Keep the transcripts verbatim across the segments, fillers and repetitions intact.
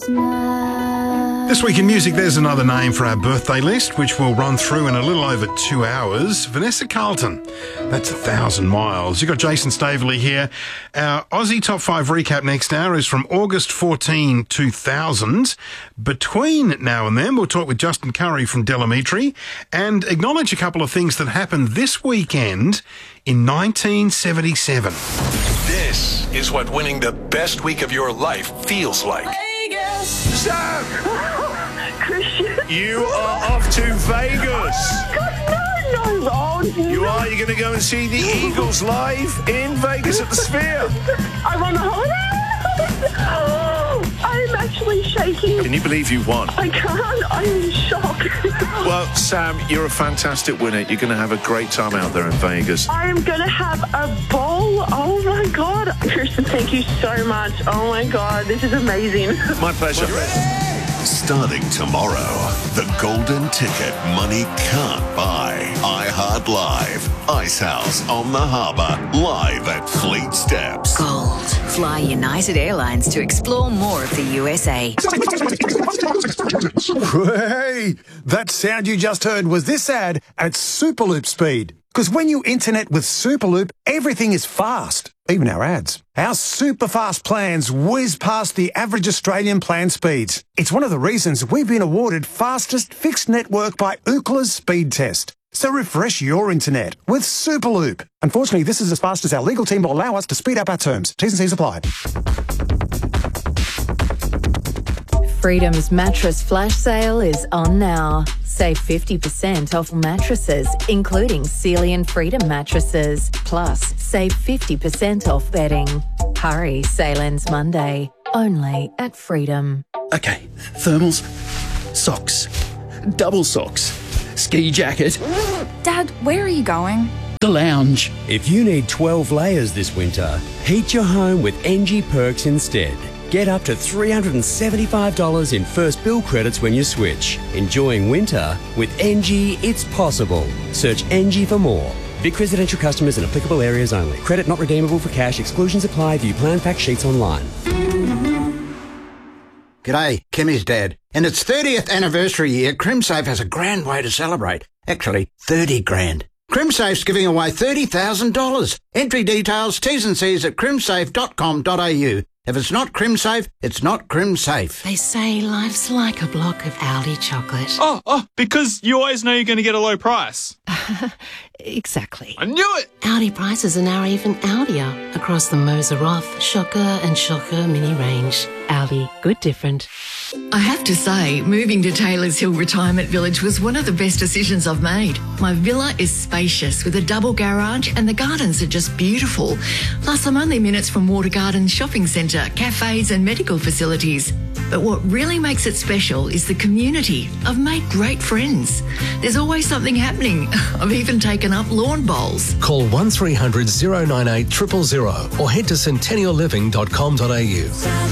This week in music, there's another name for our birthday list, which we'll run through in a little over two hours. Vanessa Carlton. That's a thousand miles. You've got Jason Staveley here. Our Aussie Top five recap next hour is from August fourteenth, two thousand. Between now and then, we'll talk with Justin Curry from Delamitri and acknowledge a couple of things that happened this weekend in nineteen seventy-seven. This is what winning the best week of your life feels like. Vegas. Sam! Christian. You are off to Vegas. Oh, God, no, no, Ron. You are? You're going to go and see the Eagles live in Vegas at the Sphere. I'm on holiday. Oh, I'm actually shaking. Can you believe you won? I can't. I'm in shock. Well, Sam, you're a fantastic winner. You're going to have a great time out there in Vegas. I am going to have a ball. Oh, my God. Kirsten, thank you so much. Oh, my God. This is amazing. My pleasure. Starting tomorrow, the golden ticket money can't buy. iHeart Live. Ice House on the Harbour. Live at Fleet Steps. Gold. Fly United Airlines to explore more of the U S A. Hey, that sound you just heard was this ad at Superloop speed. Because when you internet with Superloop, everything is fast, even our ads. Our super fast plans whiz past the average Australian plan speeds. It's one of the reasons we've been awarded fastest fixed network by Ookla's speed test. So refresh your internet with Superloop. Unfortunately, this is as fast as our legal team will allow us to speed up our terms. T's and C's apply. Freedom's mattress flash sale is on now. Save fifty percent off mattresses, including Sealy and Freedom mattresses. Plus, save fifty percent off bedding. Hurry, sale ends Monday. Only at Freedom. Okay, thermals, socks, double socks, ski jacket. Dad, where are you going? The lounge. If you need twelve layers this winter, heat your home with N G Perks instead. Get up to three hundred seventy-five dollars in first bill credits when you switch. Enjoying winter with N G, it's possible. Search N G for more. Vic residential customers in applicable areas only. Credit not redeemable for cash. Exclusions apply. View plan fact sheets online. G'day, Kimmy's dad. In its thirtieth anniversary year, CrimSafe has a grand way to celebrate. Actually, thirty grand. CrimSafe's giving away thirty thousand dollars. Entry details, T's and C's at crimsafe dot com dot a u. If it's not CrimSafe, it's not CrimSafe. They say life's like a block of Aldi chocolate. Oh, oh, because you always know you're going to get a low price. Exactly. I knew it! Aldi prices are now even Aldier across the Moser Roth, Shocker and Shocker mini range. Aldi, good different. I have to say, moving to Taylor's Hill Retirement Village was one of the best decisions I've made. My villa is spacious with a double garage and the gardens are just beautiful. Plus, I'm only minutes from Water Gardens Shopping Centre, cafes and medical facilities. But what really makes it special is the community. I've made great friends. There's always something happening. I've even taken up lawn bowls. Call one three hundred oh nine eight zero zero zero or head to centennial living dot com dot a u.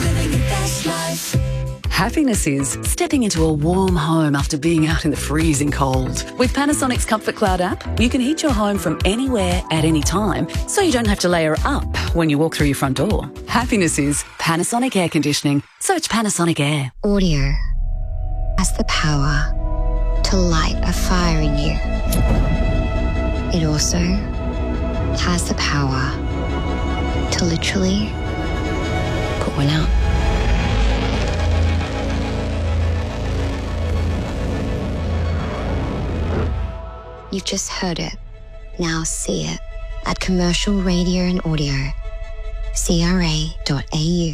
Happiness is stepping into a warm home after being out in the freezing cold. With Panasonic's Comfort Cloud app, you can heat your home from anywhere at any time, so you don't have to layer up when you walk through your front door. Happiness is Panasonic Air Conditioning. Search Panasonic Air. Audio has the power to light a fire in you. It also has the power to literally put one out. You've just heard it. Now see it at Commercial Radio and Audio. C R A dot A U.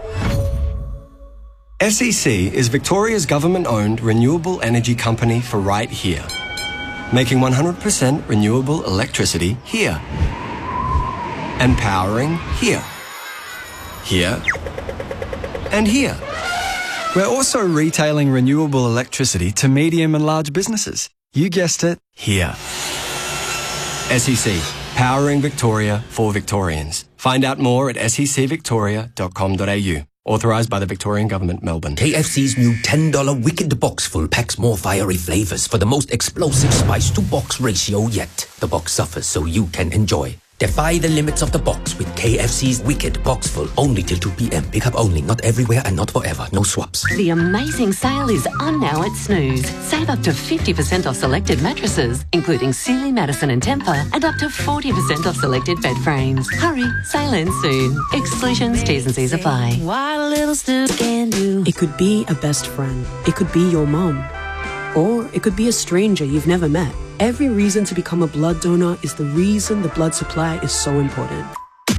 S E C is Victoria's government-owned renewable energy company for right here. Making one hundred percent renewable electricity here. And powering here. Here. And here. We're also retailing renewable electricity to medium and large businesses. You guessed it, here. S E C, powering Victoria for Victorians. Find out more at s e c victoria dot com dot a u. Authorised by the Victorian Government, Melbourne. K F C's new ten dollar Wicked Box full packs more fiery flavours for the most explosive spice-to-box ratio yet. The box suffers so you can enjoy. Defy the limits of the box with K F C's Wicked Box Full. Only till two p.m. Pick up only. Not everywhere and not forever. No swaps. The amazing sale is on now at Snooze. Save up to fifty percent off selected mattresses, including Sealy, Madison and Tempur, and up to forty percent off selected bed frames. Hurry, sale ends soon. Exclusions, T's and C's apply. What a little Snooze can do. It could be a best friend. It could be your mom. Or it could be a stranger you've never met. Every reason to become a blood donor is the reason the blood supply is so important.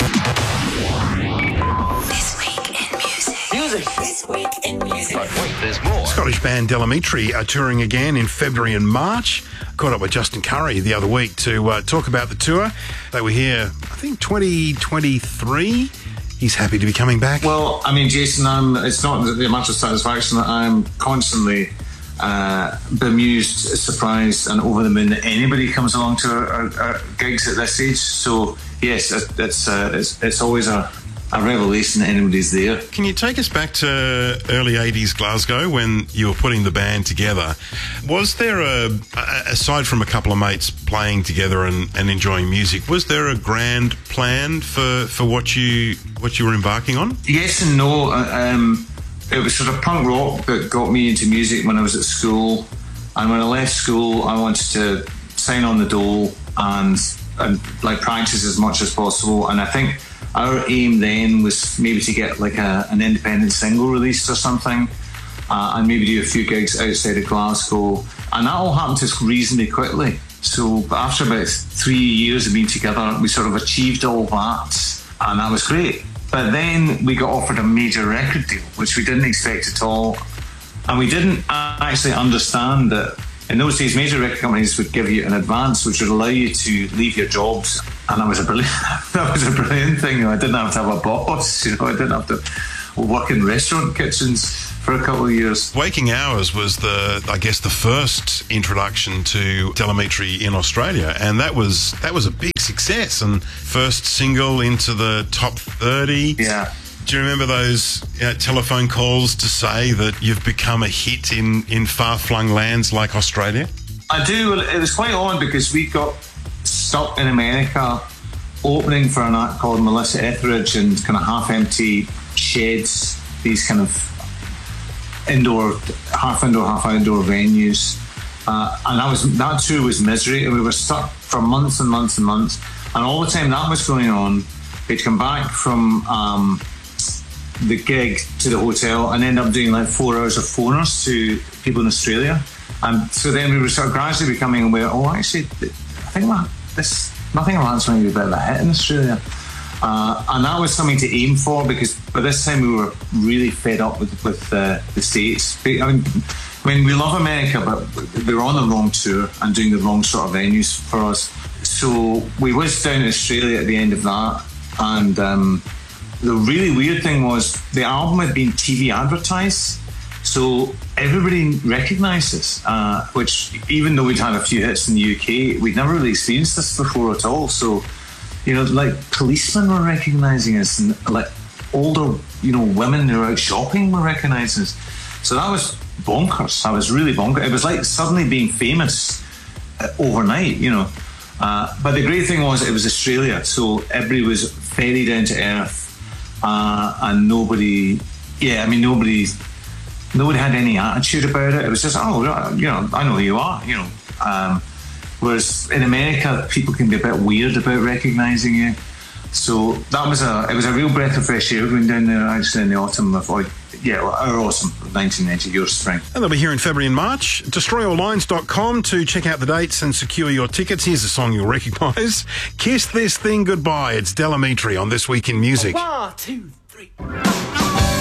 This week in music. Music. This week in music. Right, wait, there's more. Scottish band Delamitri are touring again in February and March. Caught up with Justin Curry the other week to uh, talk about the tour. They were here, I think, twenty twenty-three. He's happy to be coming back. Well, I mean, Jason, I'm, it's not the amount of satisfaction that I'm constantly Uh, bemused, surprised and over the moon that anybody comes along to our, our, our gigs at this stage. So yes, it, it's, uh, it's it's always a, a revelation that anybody's there. Can you take us back to early eighties Glasgow when you were putting the band together? Was there a, aside from a couple of mates playing together and, and enjoying music, was there a grand plan for, for what you what you were embarking on? Yes and no. Um, It was sort of punk rock that got me into music when I was at school. And when I left school, I wanted to sign on the dole and, and like practice as much as possible. And I think our aim then was maybe to get like a, an independent single released or something, uh, and maybe do a few gigs outside of Glasgow. And that all happened to us reasonably quickly. So after about three years of being together, we sort of achieved all that, and that was great. But then we got offered a major record deal, which we didn't expect at all. And we didn't actually understand that in those days, major record companies would give you an advance, which would allow you to leave your jobs. And that was a brilliant, that was a brilliant thing. I didn't have to have a boss, you know, I didn't have to work in restaurant kitchens for a couple of years. Waking Hours was the, I guess, the first introduction to Delamitri in Australia, and that was that was a big success and first single into the top thirty. Yeah. Do you remember those uh, telephone calls to say that you've become a hit in, in far-flung lands like Australia? I do. It was quite odd because we got stuck in America opening for an act called Melissa Etheridge in kind of half-empty sheds, these kind of indoor, half indoor, half outdoor venues. Uh, and that was that tour was misery, and we were stuck for months and months and months. And all the time that was going on, we'd come back from um, the gig to the hotel and end up doing like four hours of phoners to people in Australia. And so then we were sort of gradually becoming aware, oh, actually, I think that this, nothing like that's going to be a bit of a hit in Australia. Uh, and that was something to aim for, because by this time we were really fed up with, with uh, the States. I mean, I mean, we love America, but we were on the wrong tour and doing the wrong sort of venues for us. So we was down in Australia at the end of that, and um, the really weird thing was the album had been T V advertised, so everybody recognised us, uh, which even though we'd had a few hits in the U K, we'd never really experienced this before at all. So, you know, like policemen were recognising us, and like older, you know, women who were out shopping were recognising us. So that was bonkers. That was really bonkers. It was like suddenly being famous uh, overnight, you know. Uh, but the great thing was it was Australia, so everybody was very down to earth, uh, and nobody, yeah, I mean, nobody, nobody had any attitude about it. It was just, oh, you know, I know who you are, you know. Um, whereas in America, people can be a bit weird about recognising you. So that was a, it was a real breath of fresh air going down there actually in the autumn of, or, yeah, our autumn of nineteen ninety, your spring. And they'll be here in February and March. destroy all lines dot com to check out the dates and secure your tickets. Here's a song you'll recognise. Kiss This Thing Goodbye. It's Delamitri on This Week in Music. One, two, three.